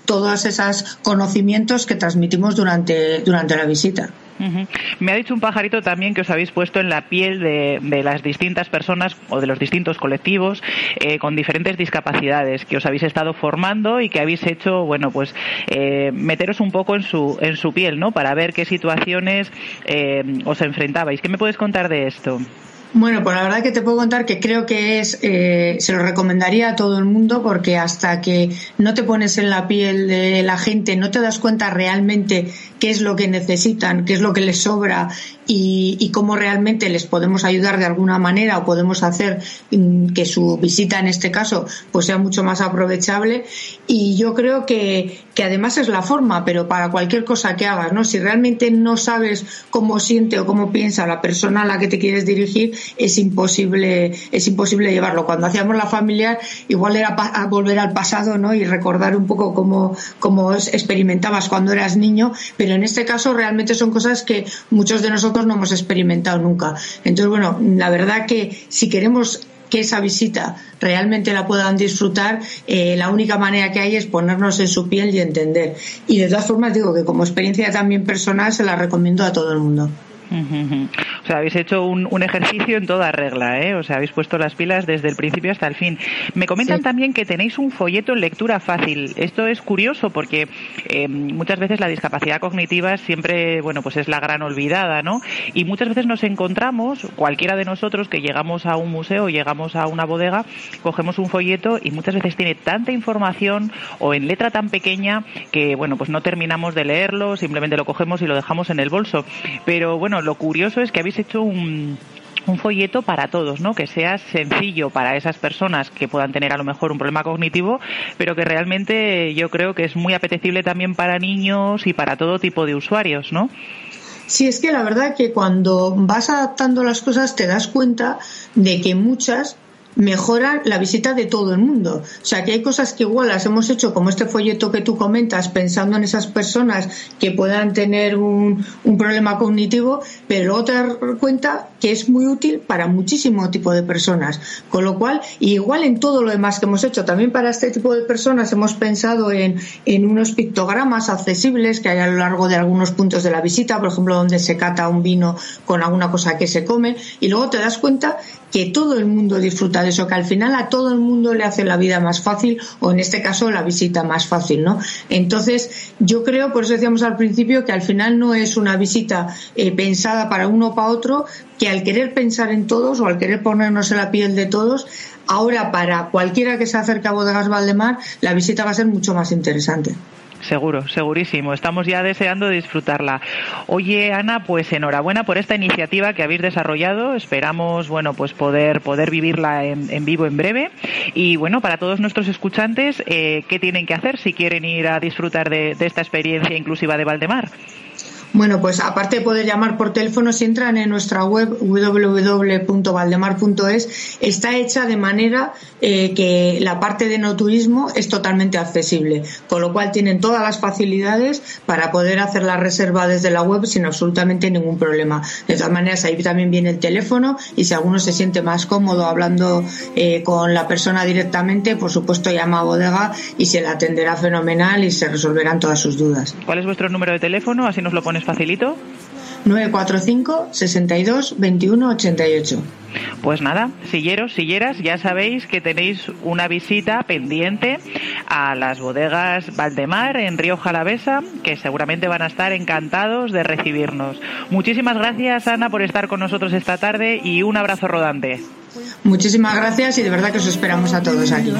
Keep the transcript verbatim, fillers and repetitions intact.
todos esos conocimientos que transmitimos durante, durante la visita. Uh-huh. Me ha dicho un pajarito también que os habéis puesto en la piel de, de las distintas personas o de los distintos colectivos eh, con diferentes discapacidades, que os habéis estado formando y que habéis hecho, bueno, pues eh, meteros un poco en su en su piel, ¿no? Para ver qué situaciones eh, os enfrentabais. ¿Qué me puedes contar de esto? Bueno, pues la verdad que te puedo contar que creo que es, eh, se lo recomendaría a todo el mundo, porque hasta que no te pones en la piel de la gente no te das cuenta realmente qué es lo que necesitan, qué es lo que les sobra y, y cómo realmente les podemos ayudar de alguna manera o podemos hacer que su visita en este caso pues sea mucho más aprovechable. Y yo creo que, que además es la forma, pero para cualquier cosa que hagas, ¿no? Si realmente no sabes cómo siente o cómo piensa la persona a la que te quieres dirigir, es imposible es imposible llevarlo. Cuando hacíamos la familiar igual era pa- a volver al pasado, ¿no? Y recordar un poco cómo, cómo experimentabas cuando eras niño, pero en este caso realmente son cosas que muchos de nosotros no hemos experimentado nunca. Entonces, bueno, la verdad que si queremos que esa visita realmente la puedan disfrutar, eh, la única manera que hay es ponernos en su piel y entender. Y de todas formas digo que como experiencia también personal se la recomiendo a todo el mundo. Uh-huh. O sea, habéis hecho un, un ejercicio en toda regla, ¿eh? O sea, habéis puesto las pilas desde el principio hasta el fin. Me comentan sí. también que tenéis un folleto en lectura fácil. Esto es curioso porque eh, muchas veces la discapacidad cognitiva siempre, bueno, pues es la gran olvidada, ¿no? Y muchas veces nos encontramos, cualquiera de nosotros que llegamos a un museo, llegamos a una bodega, cogemos un folleto y muchas veces tiene tanta información o en letra tan pequeña que, bueno, pues no terminamos de leerlo, simplemente lo cogemos y lo dejamos en el bolso. Pero, bueno, lo curioso es que habéis hecho un, un folleto para todos, ¿no? Que sea sencillo para esas personas que puedan tener a lo mejor un problema cognitivo, pero que realmente yo creo que es muy apetecible también para niños y para todo tipo de usuarios, ¿no? Sí, es que la verdad que cuando vas adaptando las cosas te das cuenta de que muchas mejoran la visita de todo el mundo. O sea, que hay cosas que igual las hemos hecho, como este folleto que tú comentas, pensando en esas personas que puedan tener un, un problema cognitivo, pero luego te das cuenta que es muy útil para muchísimo tipo de personas. Con lo cual, igual en todo lo demás que hemos hecho, también para este tipo de personas hemos pensado en, en unos pictogramas accesibles que hay a lo largo de algunos puntos de la visita, por ejemplo, donde se cata un vino con alguna cosa que se come, y luego te das cuenta que todo el mundo disfruta de eso, que al final a todo el mundo le hace la vida más fácil, o en este caso la visita más fácil, ¿no? Entonces yo creo, por eso decíamos al principio, que al final no es una visita eh, pensada para uno o para otro, que al querer pensar en todos o al querer ponernos en la piel de todos, ahora para cualquiera que se acerque a Bodegas Valdemar la visita va a ser mucho más interesante. Seguro, segurísimo. Estamos ya deseando disfrutarla. Oye, Ana, pues enhorabuena por esta iniciativa que habéis desarrollado. Esperamos, bueno, pues poder poder vivirla en, en vivo en breve. Y bueno, para todos nuestros escuchantes, eh, ¿qué tienen que hacer si quieren ir a disfrutar de, de esta experiencia inclusiva de Valdemar? Bueno, pues aparte de poder llamar por teléfono, si entran en nuestra web doble u doble u doble u punto valdemar punto es, está hecha de manera eh, que la parte de no turismo es totalmente accesible, con lo cual tienen todas las facilidades para poder hacer la reserva desde la web sin absolutamente ningún problema. De todas maneras, ahí también viene el teléfono y si alguno se siente más cómodo hablando eh, con la persona directamente, por supuesto llama a Bodega y se la atenderá fenomenal y se resolverán todas sus dudas. ¿Cuál es vuestro número de teléfono? Así nos lo pones facilito. nueve cuatro cinco, sesenta y dos, veintiuno, ochenta y ocho. Pues nada, silleros, silleras, ya sabéis que tenéis una visita pendiente a las bodegas Valdemar en Rioja Alavesa, que seguramente van a estar encantados de recibirnos. Muchísimas gracias, Ana, por estar con nosotros esta tarde y un abrazo rodante. Muchísimas gracias y de verdad que os esperamos a todos aquí.